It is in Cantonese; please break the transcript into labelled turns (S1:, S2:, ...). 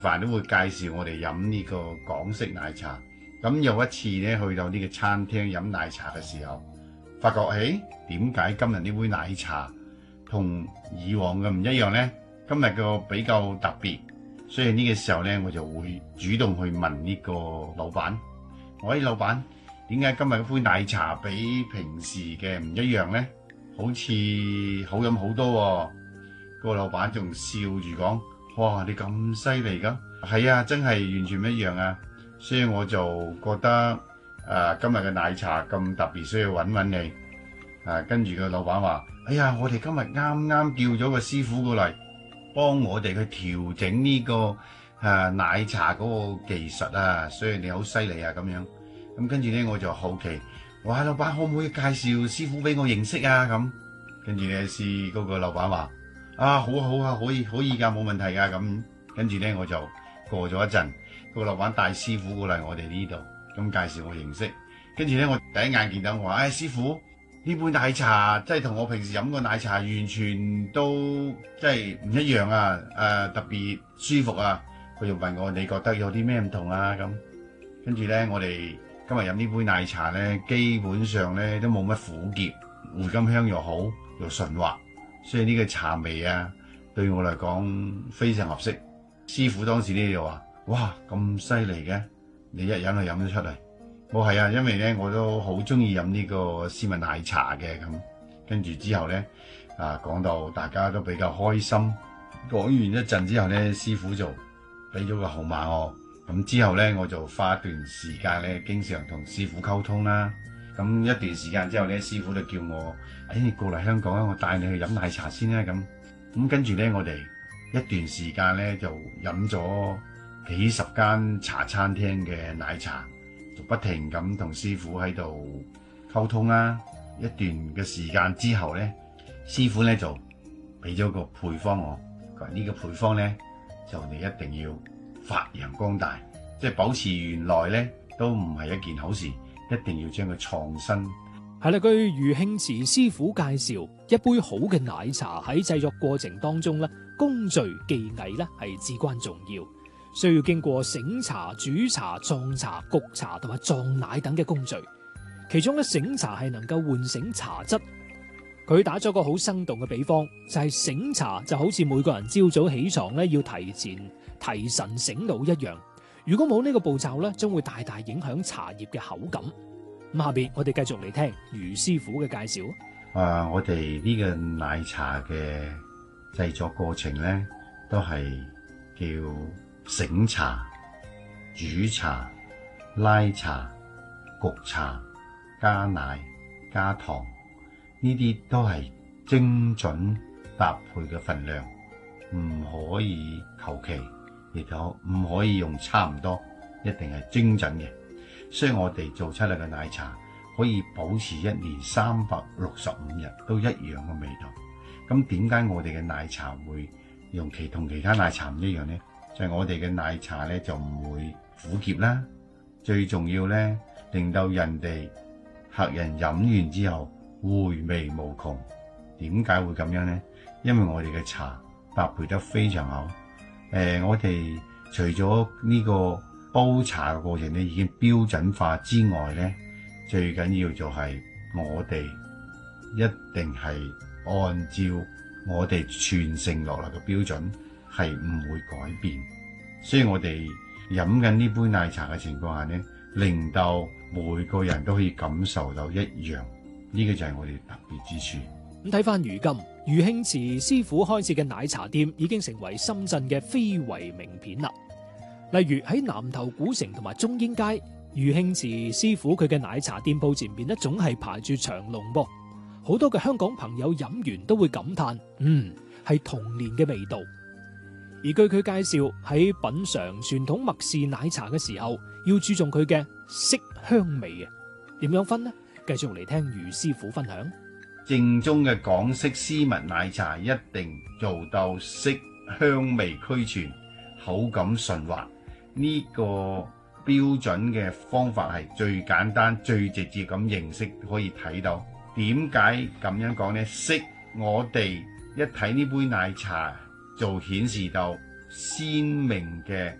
S1: 飯都會介紹我哋飲呢個港式奶茶。咁有一次咧去到呢個餐廳飲奶茶嘅時候，發覺點解今日呢杯奶茶同以往嘅唔一樣呢？今日個比較特別，所以呢個時候咧我就會主動去問呢個老闆：喂，老闆，點解今日杯奶茶比平時嘅唔一樣呢？好似好飲好多喎。個老闆仲笑住講：哇，你咁犀利㗎？係啊，真係完全唔一樣啊！所以我就覺得今日嘅奶茶咁特別，需要揾揾你。跟住個老闆話：哎呀，我哋今日啱啱叫咗個師傅過嚟，幫我哋去調整呢個奶茶嗰個技術啊，所以你好犀利啊咁樣。咁跟住咧我就好奇，哇，老闆可唔可以介紹師傅俾我認識啊？咁跟住咧嗰個老闆話：好啊好啊，可以㗎，冇問題㗎。咁跟住咧我就過咗一陣，個老闆帶師傅過嚟我哋呢度，咁介紹我認識。跟住咧我第一眼見到我話：師傅，呢杯奶茶即係同我平時飲個奶茶完全都即係唔一樣啊！特別舒服啊！佢又問我：你覺得有啲咩唔同啊？咁跟住咧，我哋今日飲呢杯奶茶咧，基本上咧都冇乜苦澀，回甘香又好，又順滑，所以呢個茶味啊，對我嚟講非常合適。師傅當時咧就話：哇，咁犀利嘅，你一飲就飲得出嚟。我係啊，因為咧我都好中意飲呢個絲襪奶茶嘅咁。跟住之後咧講到大家都比較開心。講完一陣之後咧，師傅就俾咗個號碼我。咁之後咧，我就花一段時間咧，經常同師傅溝通啦。咁一段時間之後咧，師傅就叫我：你過嚟香港啊，我帶你去飲奶茶先啦。咁跟住咧，我哋一段時間咧就飲咗幾十間茶餐廳嘅奶茶，就不停咁同師傅喺度溝通啦。一段嘅時間之後咧，師傅咧就俾咗個配方我，佢話呢個配方咧就你一定要發揚光大，即係保持原來咧都唔係一件好事，一定要將佢創新。
S2: 係啦，據余慶慈師傅介紹，一杯好嘅奶茶喺製作過程當中咧，工序技藝咧係至關重要，需要經過醒茶、煮茶、撞茶、焗茶同埋撞奶等嘅工序。其中咧醒茶係能夠喚醒茶質。佢打咗個好生動嘅比方，就係醒茶就好似每個人朝早起床咧要提前提神醒腦一樣。如果冇呢個步驟咧，將會大大影響茶葉嘅口感。咁下邊我哋繼續嚟聽余師傅嘅介紹。
S1: 我哋呢個奶茶嘅製作過程咧，都係叫醒茶、煮茶、拉茶、焗茶、加奶、加糖，呢啲都係精準搭配嘅分量，唔可以求其，亦都唔可以用差唔多，一定係精準嘅。所以我哋做出嚟嘅奶茶可以保持1年365日都一樣嘅味道。咁點解我哋嘅奶茶會同其他奶茶唔一樣呢？就係我哋嘅奶茶咧就唔會苦澀啦，最重要咧令到客人飲完之後回味無窮。點解會咁樣呢？因為我哋嘅茶搭配得非常好。我哋除咗呢個煲茶嘅過程咧已經標準化之外咧，最緊要就係我哋一定係按照我哋傳承落嚟嘅標準，係唔會改變。所以我哋飲緊呢杯奶茶嘅情況下咧，令到每個人都可以感受到一樣，呢個就係我哋特別之處。
S2: 咁睇翻如今，余慶慈師傅開設嘅奶茶店已經成為深圳嘅非遺名片啦。例如喺南頭古城同埋中英街，余慶慈師傅佢嘅奶茶店鋪前面咧，總係排住長龍噃。好多嘅香港朋友飲完都會感嘆，係童年嘅味道。而據佢介紹，喺品嘗傳統麥氏奶茶嘅時候，要注重佢嘅色香味嘅。點樣分呢？繼續嚟聽余師傅分享。
S1: 正宗嘅港式絲襪奶茶一定做到色香味俱全，口感順滑。呢個標準嘅方法係最簡單、最直接咁認識可以睇到。點解咁樣講呢？色，我哋一睇呢杯奶茶就顯示到鮮明嘅